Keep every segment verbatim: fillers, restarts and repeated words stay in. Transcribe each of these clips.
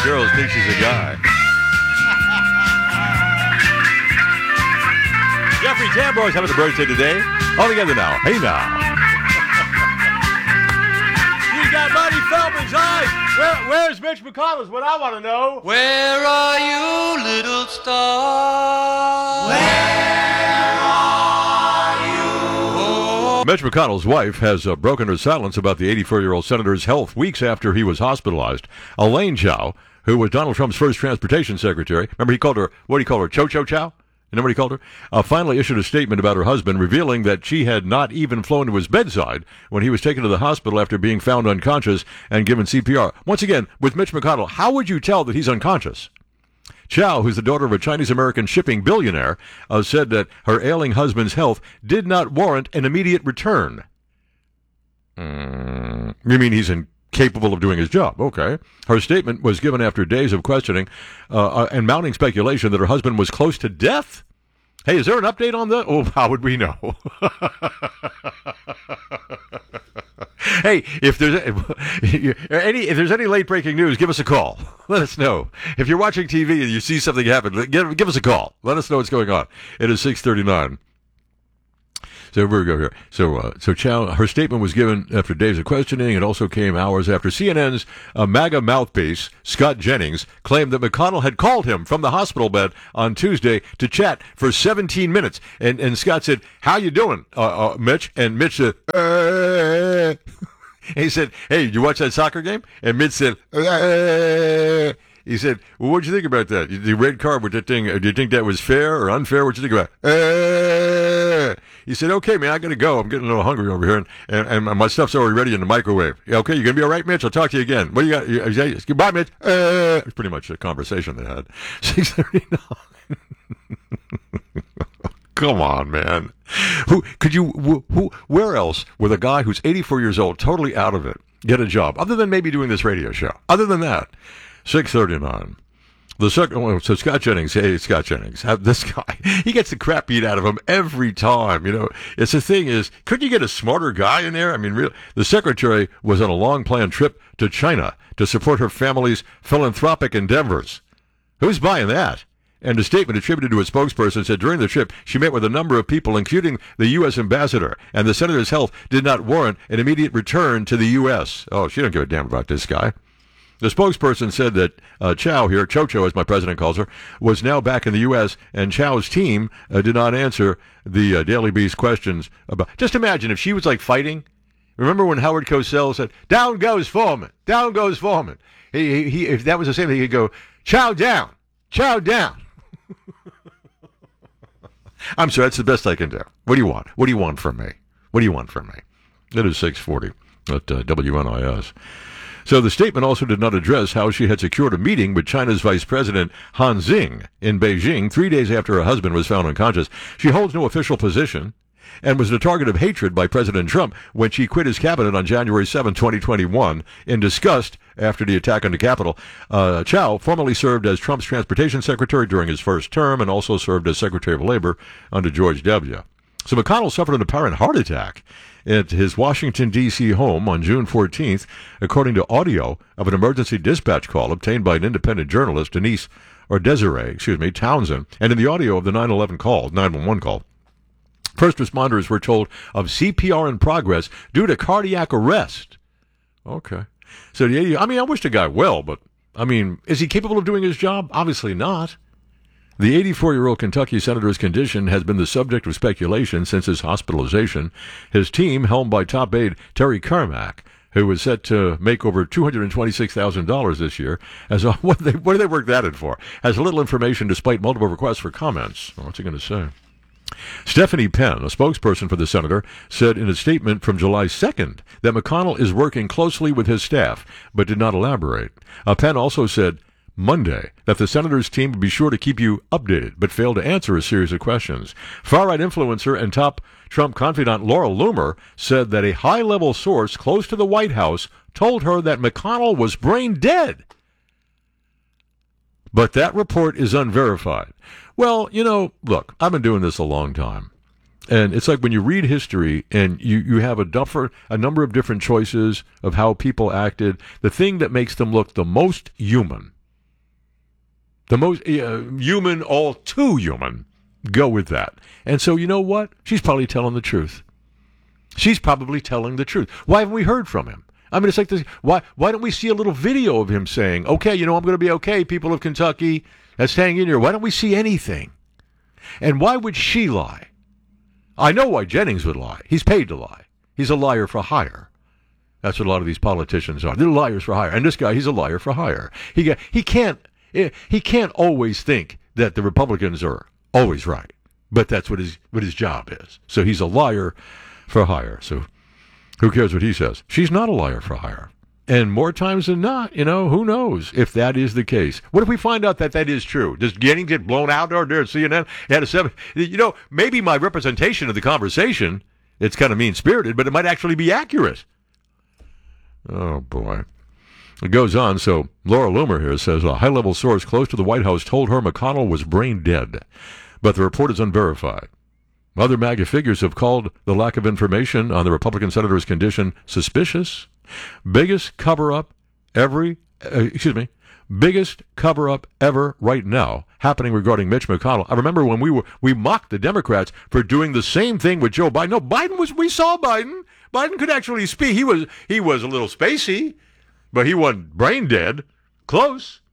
the girls think she's a guy. Jeffrey Tambor's having a birthday today. All together now. Hey now. You got Buddy Feldman's eyes. Where, where's Mitch McConnell's? What I want to know. Where are you, little star? Where are you? Mitch McConnell's wife has uh, broken her silence about the eighty-four-year-old senator's health weeks after he was hospitalized. Elaine Chao, who was Donald Trump's first transportation secretary, remember he called her, what did he call her, Cho Cho Chow? You know what he called her? Uh, finally issued a statement about her husband, revealing that she had not even flown to his bedside when he was taken to the hospital after being found unconscious and given C P R. Once again, with Mitch McConnell, how would you tell that he's unconscious? Chow, who's the daughter of a Chinese-American shipping billionaire, uh, said that her ailing husband's health did not warrant an immediate return. Mm, you mean he's incapable of doing his job? Okay. Her statement was given after days of questioning uh, and mounting speculation that her husband was close to death. Hey, is there an update on that? Oh, how would we know? Hey, if there's any if there's any late breaking news, give us a call. Let us know. If you're watching T V and you see something happen, give, give us a call. Let us know what's going on. It is six thirty-nine. So here we go here. So, uh, so Chow, her statement was given after days of questioning. It also came hours after C N N's uh, MAGA mouthpiece, Scott Jennings, claimed that McConnell had called him from the hospital bed on Tuesday to chat for seventeen minutes. And, and Scott said, "How you doing, uh, uh, Mitch?" And Mitch said, uh. He said, "Hey, did you watch that soccer game?" And Mitch said, uh. He said, "Well, what'd you think about that? The red card with that thing, do you think that was fair or unfair? What'd you think about it?" Uh, he said, "Okay, man, I got to go. I'm getting a little hungry over here, and, and, and my stuff's already ready in the microwave." "Yeah, okay, you going to be all right, Mitch? I'll talk to you again." "What do you got?" You, "Goodbye, Mitch." Uh, it's pretty much a conversation they had. six thirty-nine. Come on, man. Who could you, who, who, where else with a guy who's eighty-four years old, totally out of it, get a job, other than maybe doing this radio show? Other than that. six thirty-nine. The second, so Scott Jennings, hey, Scott Jennings, this guy, he gets the crap beat out of him every time. You know, it's the thing is, couldn't you get a smarter guy in there? I mean, really, the secretary was on a long-planned trip to China to support her family's philanthropic endeavors. Who's buying that? And a statement attributed to a spokesperson said during the trip, she met with a number of people, including the U S ambassador, and the senator's health did not warrant an immediate return to the U S Oh, she don't give a damn about this guy. The spokesperson said that uh, Chow here, Cho Cho as my president calls her, was now back in the U S, and Chow's team uh, did not answer the uh, Daily Beast questions about... Just imagine if she was like fighting. Remember when Howard Cosell said, "Down goes Foreman, down goes Foreman." He, he, he, if that was the same thing, he'd go, "Chow down, Chow down." I'm sorry, that's the best I can do. What do you want? What do you want from me? What do you want from me? It is six forty at uh, W N I S. So the statement also did not address how she had secured a meeting with China's Vice President Han Xing in Beijing three days after her husband was found unconscious. She holds no official position and was the target of hatred by President Trump when she quit his cabinet on January seventh, twenty twenty-one, in disgust after the attack on the Capitol. Uh, Chow formerly served as Trump's transportation secretary during his first term and also served as Secretary of Labor under George W. So McConnell suffered an apparent heart attack at his Washington, D C home on June fourteenth, according to audio of an emergency dispatch call obtained by an independent journalist, Denise, or Desiree, excuse me, Townsend, and in the audio of the nine eleven call, nine one one call. First responders were told of C P R in progress due to cardiac arrest. Okay. So, the, I mean, I wish the guy well, but, I mean, is he capable of doing his job? Obviously not. The eighty-four-year-old Kentucky senator's condition has been the subject of speculation since his hospitalization. His team, helmed by top aide Terry Carmack, who was set to make over two hundred twenty-six thousand dollars this year, has a, what, do they, what do they work that in for? Has little information despite multiple requests for comments. What's he going to say? Stephanie Penn, a spokesperson for the senator, said in a statement from July second that McConnell is working closely with his staff, but did not elaborate. Uh, Penn also said Monday that the senator's team would be sure to keep you updated, but failed to answer a series of questions. Far-right influencer and top Trump confidant Laura Loomer said that a high-level source close to the White House told her that McConnell was brain dead. But that report is unverified. Well, you know, look, I've been doing this a long time. And it's like when you read history and you, you have a, duffer, a number of different choices of how people acted, the thing that makes them look the most human The most uh, human, all too human, go with that. And so you know what? She's probably telling the truth. She's probably telling the truth. Why haven't we heard from him? I mean, it's like this. Why, why don't we see a little video of him saying, okay, you know, I'm going to be okay, people of Kentucky. That's hanging in here. Why don't we see anything? And why would she lie? I know why Jennings would lie. He's paid to lie. He's a liar for hire. That's what a lot of these politicians are. They're liars for hire. And this guy, he's a liar for hire. He got, he can't he can't always think that the Republicans are always right. But that's what his what his job is. So he's a liar for hire. So who cares what he says? She's not a liar for hire. And more times than not, you know, who knows if that is the case? What if we find out that that is true? Does Jennings get blown out or there at C N N? He had a seven. You know, maybe my representation of the conversation, it's kind of mean-spirited, but it might actually be accurate. Oh, boy. It goes on. So Laura Loomer here says, a high-level source close to the White House told her McConnell was brain dead, but the report is unverified. Other MAGA figures have called the lack of information on the Republican senator's condition suspicious. Biggest cover-up every, uh, excuse me, biggest cover-up ever right now happening regarding Mitch McConnell. I remember when we were we mocked the Democrats for doing the same thing with Joe Biden. No, Biden was. We saw Biden. Biden could actually speak. He was he was a little spacey, but he wasn't brain dead. Close.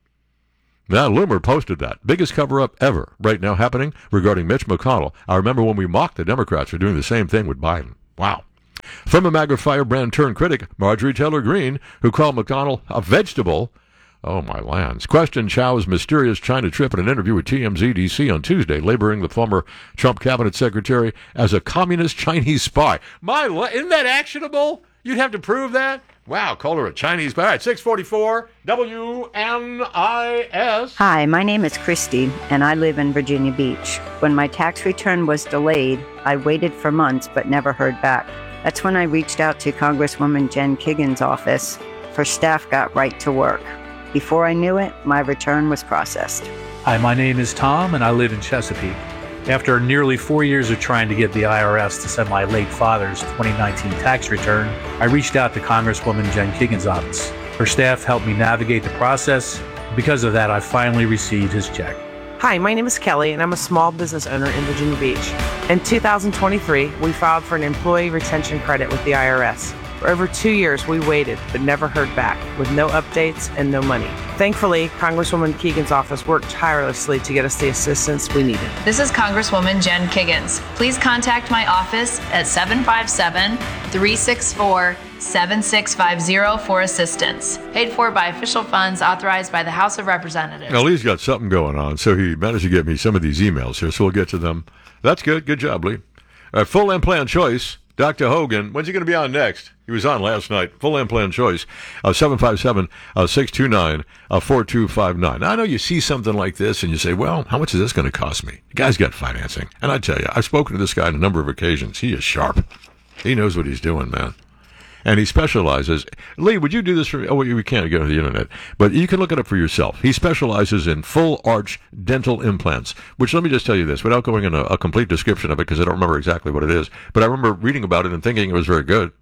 Now, Loomer posted that. Biggest cover-up ever right now happening regarding Mitch McConnell. I remember when we mocked the Democrats for doing the same thing with Biden. Wow. From a MAGA firebrand turned critic, Marjorie Taylor Greene, who called McConnell a vegetable. Oh, my lands. Questioned Chow's mysterious China trip in an interview with T M Z D C on Tuesday, labeling the former Trump cabinet secretary as a communist Chinese spy. My, isn't that actionable? You'd have to prove that? Wow, call her a Chinese spy. All right, six forty-four W N I S. Hi, my name is Christy, and I live in Virginia Beach. When my tax return was delayed, I waited for months but never heard back. That's when I reached out to Congresswoman Jen Kiggins' office. Her staff got right to work. Before I knew it, my return was processed. Hi, my name is Tom, and I live in Chesapeake. After nearly four years of trying to get the I R S to send my late father's twenty nineteen tax return, I reached out to Congresswoman Jen Kiggins' office. Her staff helped me navigate the process. Because of that, I finally received his check. Hi, my name is Kelly, and I'm a small business owner in Virginia Beach. In two thousand twenty-three, we filed for an employee retention credit with the I R S. For over two years, we waited, but never heard back, with no updates and no money. Thankfully, Congresswoman Kiggins' office worked tirelessly to get us the assistance we needed. This is Congresswoman Jen Kiggins. Please contact my office at seven five seven, three six four, seven six five zero for assistance. Paid for by official funds authorized by the House of Representatives. Now, Lee's got something going on, so he managed to get me some of these emails here, so we'll get to them. That's good. Good job, Lee. Uh, full implant choice. Doctor Hogan, when's he going to be on next? He was on last night. Full implant choice. Uh, seven five seven, six two nine, four two five nine. Now, I know you see something like this and you say, well, how much is this going to cost me? The guy's got financing. And I tell you, I've spoken to this guy on a number of occasions. He is sharp. He knows what he's doing, man. And he specializes. Lee, would you do this for me? Oh, we can't get on the internet. But you can look it up for yourself. He specializes in full arch dental implants, which let me just tell you this, without going into a, a complete description of it, because I don't remember exactly what it is. But I remember reading about it and thinking it was very good.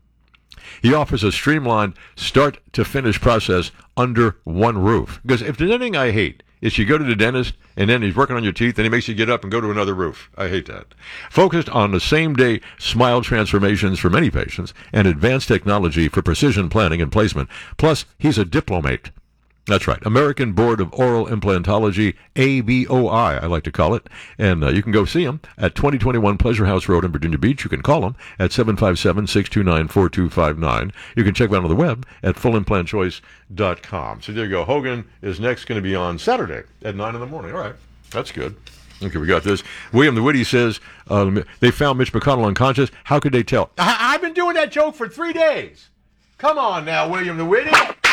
He offers a streamlined start-to-finish process under one roof. Because if there's anything I hate, is you go to the dentist, and then he's working on your teeth, and he makes you get up and go to another roof. I hate that. Focused on the same-day smile transformations for many patients and advanced technology for precision planning and placement. Plus, he's a diplomate. That's right. American Board of Oral Implantology, A B O I, I like to call it. And uh, you can go see him at twenty twenty-one Pleasure House Road in Virginia Beach. You can call him at seven five seven, six two nine, four two five nine. You can check him out on the web at full implant choice dot com. So there you go. Hogan is next going to be on Saturday at nine in the morning. All right. That's good. Okay, we got this. William the Witty says, uh, they found Mitch McConnell unconscious. How could they tell? I- I've been doing that joke for three days. Come on now, William the Witty.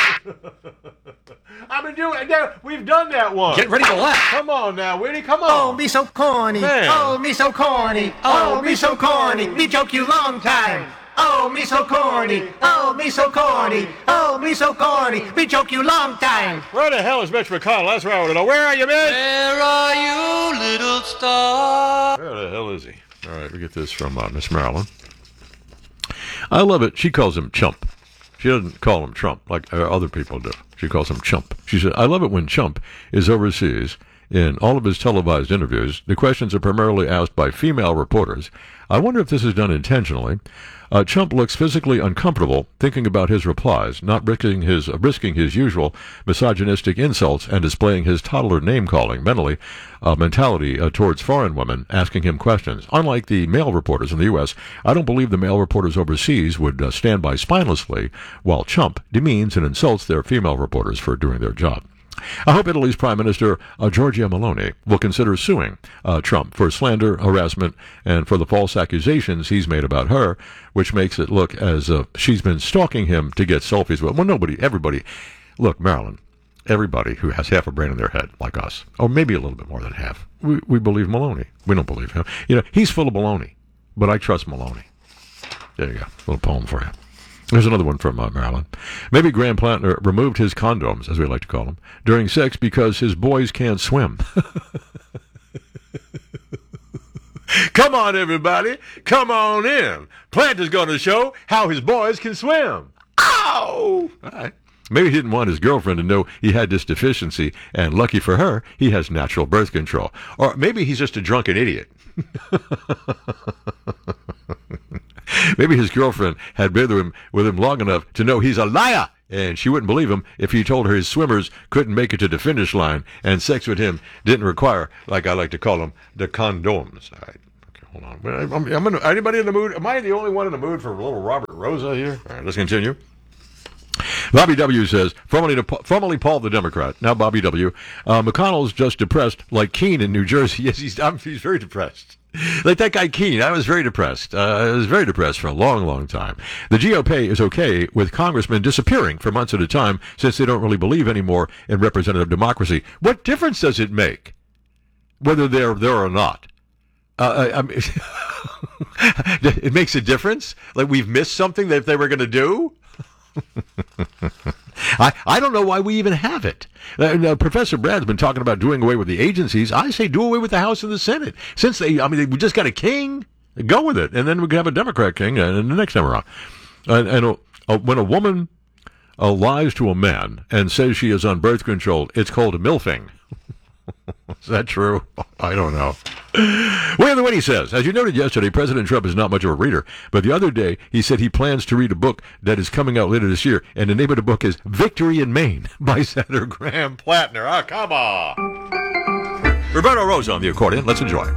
I've been doing it. We've done that one. Get ready to laugh. Come on now, Whitney. Come on. Oh, me so corny. Man. Oh, me so corny. Oh, me so corny. Me joke you long time. Oh, me so corny. Oh, me so corny. Oh, me so corny. Me joke you long time. Where the hell is Mitch McConnell? That's what I want to know. Where are you, Mitch? Where are you, little star? Where the hell is he? All right, we get this from uh, Miss Marilyn. I love it. She calls him Chump. She doesn't call him Trump like uh, other people do. She calls him Chump. She said, I love it when Chump is overseas. In all of his televised interviews, the questions are primarily asked by female reporters. I wonder if this is done intentionally. Uh, Chump looks physically uncomfortable thinking about his replies, not risking his, uh, risking his usual misogynistic insults and displaying his toddler name-calling mentally, uh, mentality uh, towards foreign women asking him questions. Unlike the male reporters in the U S, I don't believe the male reporters overseas would uh, stand by spinelessly while Chump demeans and insults their female reporters for doing their job. I hope Italy's Prime Minister, uh, Giorgia Meloni, will consider suing uh, Trump for slander, harassment, and for the false accusations he's made about her, which makes it look as if she's been stalking him to get selfies with. Well, nobody, everybody. Look, Marilyn, everybody who has half a brain in their head, like us, or maybe a little bit more than half, we, we believe Meloni. We don't believe him. You know, he's full of baloney, but I trust Meloni. There you go. A little poem for you. There's another one from uh, Maryland. Maybe Graham Plattner removed his condoms, as we like to call them, during sex because his boys can't swim. Come on, everybody. Come on in. Plattner's going to show how his boys can swim. Ow! All right. Maybe he didn't want his girlfriend to know he had this deficiency, and lucky for her, he has natural birth control. Or maybe he's just a drunken idiot. Maybe his girlfriend had been with him, with him long enough to know he's a liar, and she wouldn't believe him if he told her his swimmers couldn't make it to the finish line, and sex with him didn't require, like I like to call them, the condoms. All right. Okay, hold on. I'm, I'm in, anybody in the mood? Am I the only one in the mood for little Robert Rosa here? All right, let's continue. Bobby W. says, formerly, formerly Paul the Democrat, now Bobby W. Uh, McConnell's just depressed like Keene in New Jersey. Yes, he's, I'm, he's very depressed. Like that guy Keene, I was very depressed. Uh, I was very depressed for a long, long time. The G O P is okay with congressmen disappearing for months at a time since they don't really believe anymore in representative democracy. What difference does it make whether they're there or not? Uh, I, I mean, it makes a difference? Like we've missed something that they were going to do? I, I don't know why we even have it. Uh, uh, Professor Brad's been talking about doing away with the agencies. I say do away with the House and the Senate. Since they, I mean, we just got a king, go with it. And then we can have a Democrat king uh, the next time around. And, and uh, uh, when a woman uh, lies to a man and says she is on birth control, it's called a milfing. Is that true? I don't know. Well, what he says. As you noted yesterday, President Trump is not much of a reader, but the other day he said he plans to read a book that is coming out later this year, and the name of the book is Victory in Maine by Senator Graham Plattner. Oh, come on. Roberto Rosa on the accordion. Let's enjoy.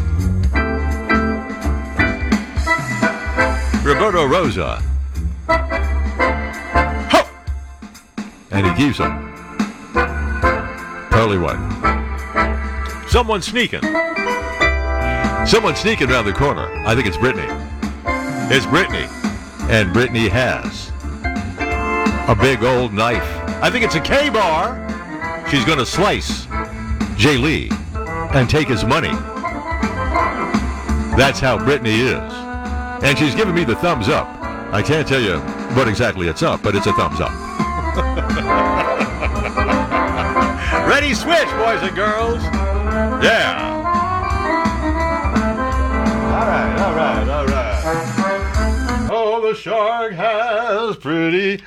Roberto Rosa. Ho! And he keeps them. Pearly white. Someone sneaking. Someone sneaking around the corner. I think it's Brittany. It's Brittany. And Brittany has a big old knife. I think it's a K-bar. She's going to slice Jay Lee and take his money. That's how Brittany is. And she's giving me the thumbs up. I can't tell you what exactly it's up, but it's a thumbs up. Ready, switch, boys and girls. Yeah. All right, all right, all right. Oh, the shark has pretty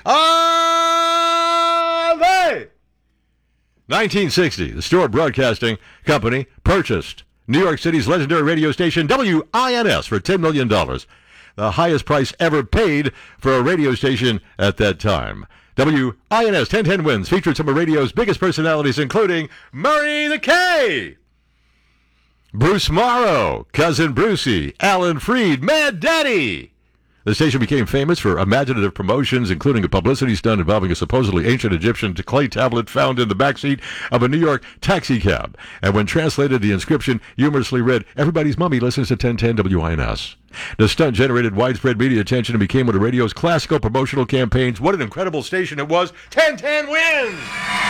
eyes. nineteen sixty, the Stewart Broadcasting Company purchased New York City's legendary radio station W I N S for ten million dollars, the highest price ever paid for a radio station at that time. W I N S ten ten Wins featured some of radio's biggest personalities, including Murray the K, Bruce Morrow, Cousin Brucey, Alan Freed, Mad Daddy. The station became famous for imaginative promotions, including a publicity stunt involving a supposedly ancient Egyptian clay tablet found in the backseat of a New York taxi cab. And when translated, the inscription humorously read, "Everybody's mummy listens to ten ten W I N S." The stunt generated widespread media attention and became one of radio's classical promotional campaigns. What an incredible station it was. ten ten wins!